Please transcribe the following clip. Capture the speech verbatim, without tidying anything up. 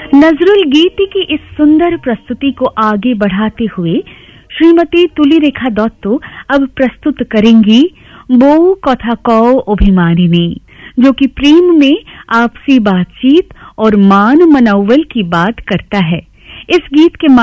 नजरुल गीति की इस सुंदर प्रस्तुति को आगे बढ़ाते हुए श्रीमती तुली रेखा दत्त अब प्रस्तुत करेंगी बो कथा कौ अभिमानिनी, जो कि प्रेम में आपसी बातचीत और मान मनौवल की बात करता है। इस गीत के